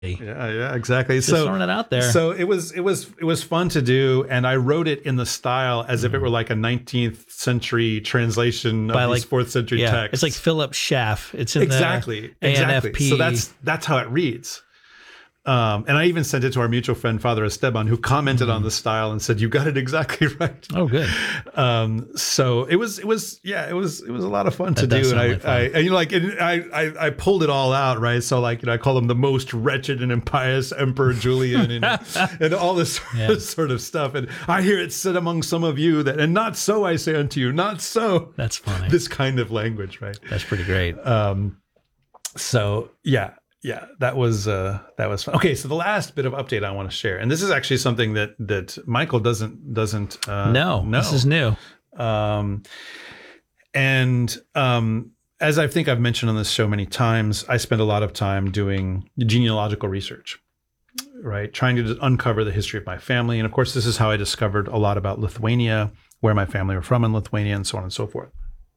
Yeah, exactly. Just So throwing it out there. So it was fun to do, and I wrote it in the style as if it were like a 19th century translation of these 4th century texts. It's like Philip Schaff. It's in exactly. the ANFP. So that's how it reads. And I even sent it to our mutual friend, Father Esteban, who commented on the style and said, "You got it exactly right." Oh, good. So it was a lot of fun to do, and I pulled it all out, right? So I call him the most wretched and impious Emperor Julian, and all this sort of stuff. And I hear it said among some of you that, and not so I say unto you, not so. That's funny. This kind of language, right? That's pretty great. So yeah. Yeah, that was fun. Okay, so the last bit of update I want to share, and this is actually something that Michael doesn't know. This is new. As I think I've mentioned on this show many times, I spend a lot of time doing genealogical research, right? Trying to uncover the history of my family, and of course, this is how I discovered a lot about Lithuania, where my family were from in Lithuania, and so on and so forth.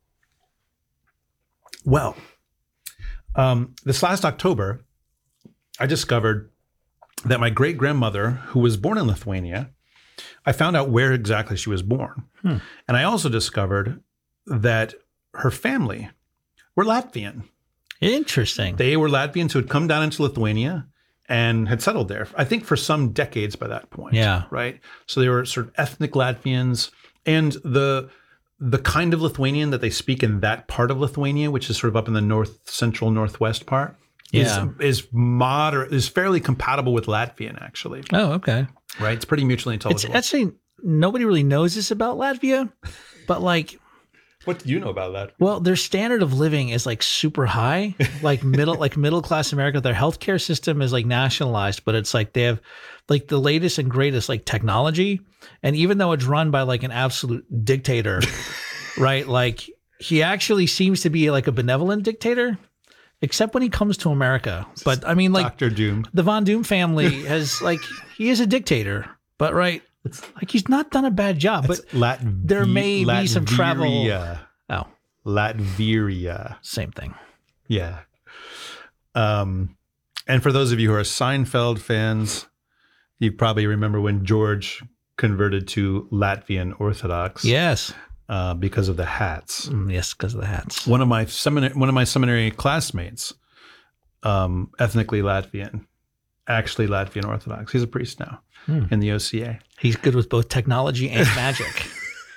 Well. This last October, I discovered that my great-grandmother, who was born in Lithuania, I found out where exactly she was born. And I also discovered that her family were Latvian. Interesting. They were Latvians who had come down into Lithuania and had settled there, I think for some decades by that point. Yeah. Right? So they were sort of ethnic Latvians, and the kind of Lithuanian that they speak in that part of Lithuania, which is sort of up in the northwest part, is fairly compatible with Latvian, actually. Oh, okay. Right? It's pretty mutually intelligible. It's actually, nobody really knows this about Latvia, but what do you know about that? Well, their standard of living is super high, middle class America. Their healthcare system is nationalized, but it's they have the latest and greatest technology. And even though it's run by an absolute dictator, right? He actually seems to be a benevolent dictator, except when he comes to America. But I mean, Dr. Doom, the Von Doom family has he is a dictator, but right. It's he's not done a bad job, but there may be some travel. Oh, Latveria. Same thing. Yeah. And for those of you who are Seinfeld fans, you probably remember when George converted to Latvian Orthodox. Yes. Because of the hats. Yes, because of the hats. One of my seminary classmates, ethnically Latvian, actually Latvian Orthodox. He's a priest now in the OCA. He's good with both technology and magic.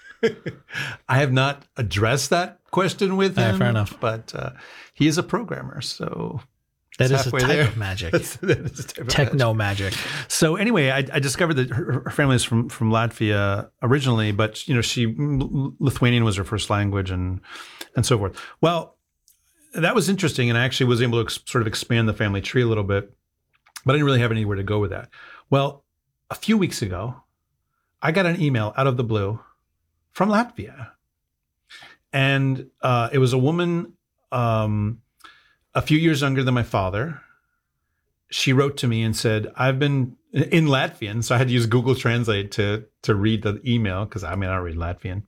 I have not addressed that question with him. Fair enough. But he is a programmer, so that is a type of magic. Techno magic. So anyway, I discovered that her family is from Latvia originally, but Lithuanian was her first language and so forth. Well, that was interesting, and I actually was able to sort of expand the family tree a little bit, but I didn't really have anywhere to go with that. Well, a few weeks ago, I got an email out of the blue from Latvia. And it was a woman a few years younger than my father. She wrote to me and said, I've been in Latvian. So I had to use Google Translate to read the email because I don't read Latvian.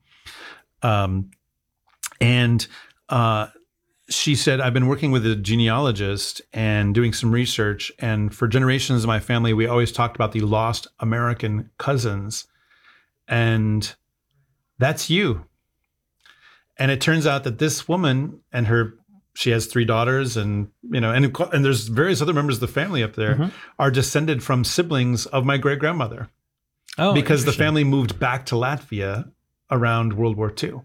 She said, I've been working with a genealogist and doing some research. And for generations of my family, we always talked about the lost American cousins. And that's you. And it turns out that this woman and she has 3 daughters and there's various other members of the family up there are descended from siblings of my great grandmother. Oh, because the family moved back to Latvia around World War II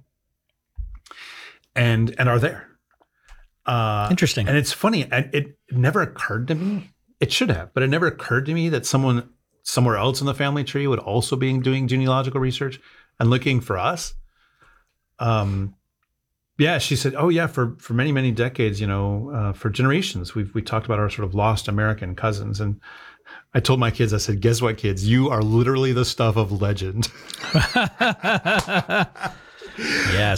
and are there. Interesting. And it's funny. It never occurred to me. It should have, but it never occurred to me that someone somewhere else in the family tree would also be doing genealogical research and looking for us. She said, oh yeah, for many, many decades, for generations, we talked about our sort of lost American cousins. And I told my kids, I said, guess what, kids? You are literally the stuff of legend. Yes.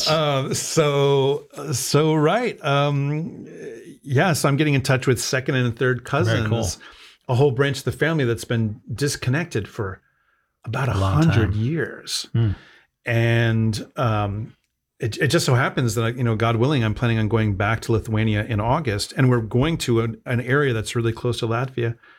So right. So I'm getting in touch with second and third cousins, very cool. A whole branch of the family that's been disconnected for about 100 years. And it just so happens that, God willing, I'm planning on going back to Lithuania in August, and we're going to an area that's really close to Latvia.